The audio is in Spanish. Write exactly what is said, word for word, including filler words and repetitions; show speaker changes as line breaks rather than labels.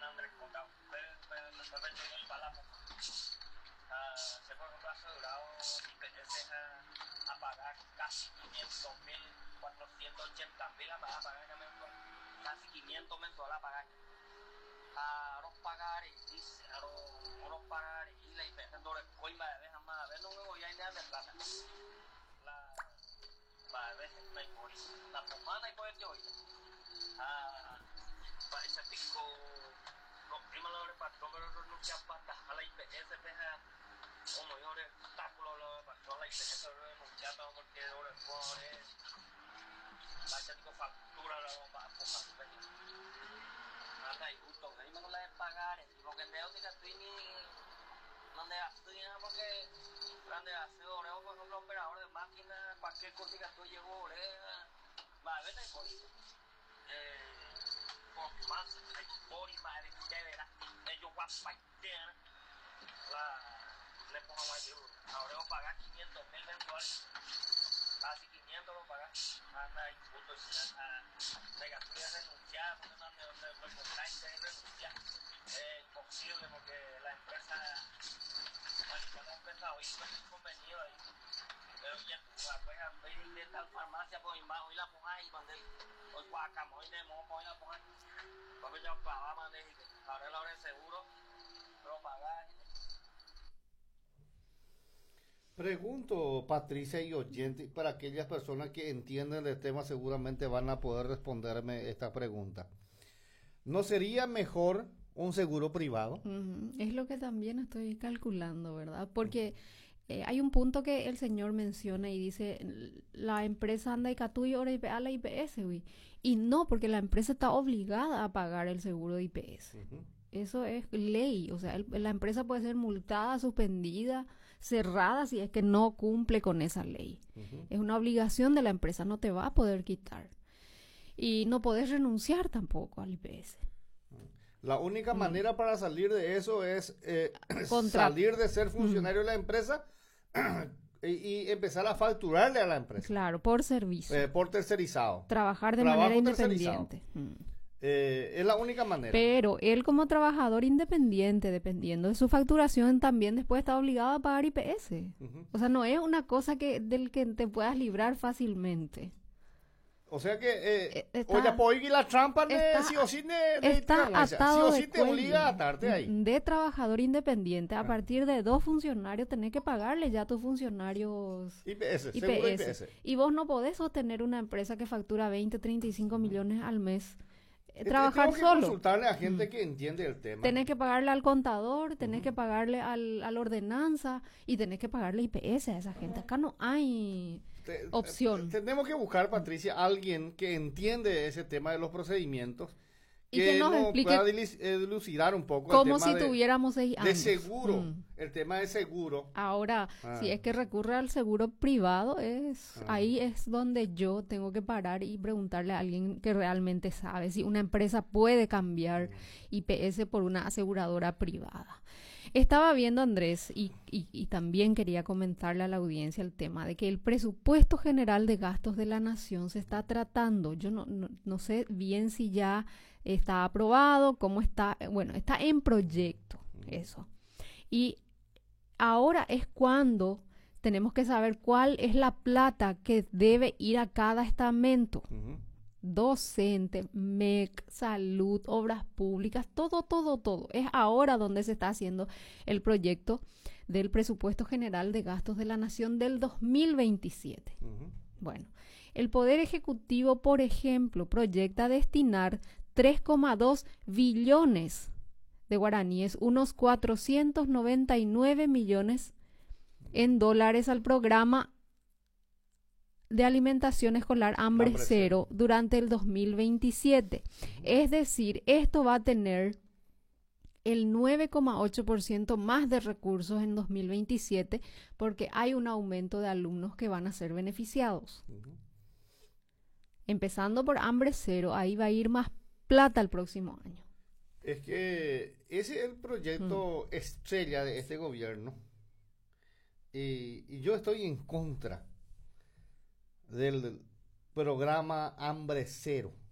Andrés Cotao. Se ve en el Palamo. Se fue asegurado I P S a, a pagar casi quinientos mil, cuatrocientos ochenta mil a pagar, a pagar casi quinientos mensuales a pagar. A los pagares, dice, a los pagares, y la I P S no le coima de vez a más, a ver, no me voy a ir de plata. La, a veces no hay por eso. La pomana y por el hoy. Ah, parece pico. Los primeros patrones renuncian para a la I P S, deja uno y ahora obstáculo los patrones la I P S renuncian porque ahora es la gente factura la bomba a poca. Anda y justo, ahí me lo de pagar, porque el dedo diga estoy ni donde estoy nada porque grande hace oreo por ejemplo operador de máquina, cualquier cosa que tú llegó oreja, va a ver de cosas. Eh, por más hay por y madre de veras, ellos guapan la le pongo más de uno. Ahora voy a pagar quinientos mil mensuales. Casi quinientos lo pagas, anda y punto de que tú ya renunciar, porque no me reportaste y renunciar. Es imposible porque la empresa, bueno, la empresa hoy es convenido ahí. Pero ya tú la puedes ir de tal farmacia por abajo y la pongas ahí, mandé, hoy guacamole de momo y la pongas. Porque yo pagaba, mandé, ahora la hora de seguro, pero pagar.
Pregunto, Patricia y oyente, para aquellas personas que entienden del tema seguramente van a poder responderme esta pregunta. ¿No sería mejor un seguro privado?
Uh-huh. Es lo que también estoy calculando, ¿verdad? Porque eh, hay un punto que el señor menciona y dice, la empresa anda y catuyo ahora a la I P S, güey. Y no, porque la empresa está obligada a pagar el seguro de I P S. Uh-huh. Eso es ley, o sea, el, la empresa puede ser multada, suspendida, cerrada si es que no cumple con esa ley. Uh-huh. Es una obligación de la empresa, no te va a poder quitar. Y no podés renunciar tampoco al I P S.
La única uh-huh. manera para salir de eso es eh,
Contra...
salir de ser funcionario uh-huh. de la empresa y, y empezar a facturarle a la empresa.
Claro, por servicio.
Eh, por tercerizado.
Trabajar de Trabajo manera independiente. Uh-huh.
Eh, es la única manera.
Pero él como trabajador independiente, dependiendo de su facturación, también después está obligado a pagar I P S. Uh-huh. O sea, no es una cosa que del que te puedas librar fácilmente.
O sea que, eh, está, oye, pues y la trampa de sí o sí de, de
está atado
sí o sí te obliga a atarte ahí.
De trabajador independiente, a ah. partir de dos funcionarios tenés que pagarle ya a tus funcionarios
I P S,
I P S.
Seguro I P S.
Y vos no podés sostener una empresa que factura veinte, treinta y cinco uh-huh. millones al mes. Trabajar
Tengo que
solo.
Consultarle a gente mm. que entiende el tema.
Tenés que pagarle al contador, tenés uh-huh. que pagarle al, a la ordenanza y tenés que pagarle I P S a esa gente. Acá no hay te, opción.
Te, tenemos que buscar, Patricia, a alguien que entiende ese tema de los procedimientos
y que, que nos
nos
explique
pueda dilucidar un poco
como
el tema
si
de,
tuviéramos seis años.
de seguro, mm. el tema de seguro.
Ahora, ah. si es que recurre al seguro privado, es ah. ahí es donde yo tengo que parar y preguntarle a alguien que realmente sabe si una empresa puede cambiar mm. I P S por una aseguradora privada. Estaba viendo, Andrés, y, y, y también quería comentarle a la audiencia el tema de que el presupuesto general de gastos de la nación se está tratando. Yo no, no, no sé bien si ya está aprobado, cómo está, bueno, está en proyecto eso. Y ahora es cuando tenemos que saber cuál es la plata que debe ir a cada estamento. Uh-huh. Docente, M E C, salud, obras públicas, todo, todo, todo. Es ahora donde se está haciendo el proyecto del presupuesto general de gastos de la nación del dos mil veintisiete. Uh-huh. Bueno, el Poder Ejecutivo, por ejemplo, proyecta destinar tres coma dos billones de guaraníes, unos cuatrocientos noventa y nueve millones en dólares al programa de alimentación escolar Hambre, Hambre Cero, Cero durante el dos mil veintisiete. Uh-huh. Es decir, esto va a tener el nueve coma ocho por ciento más de recursos en dos mil veintisiete porque hay un aumento de alumnos que van a ser beneficiados. Uh-huh. Empezando por Hambre Cero, ahí va a ir más plata el próximo año.
Es que ese es el proyecto uh-huh. estrella de este gobierno y, y yo estoy en contra del programa Hambre Cero.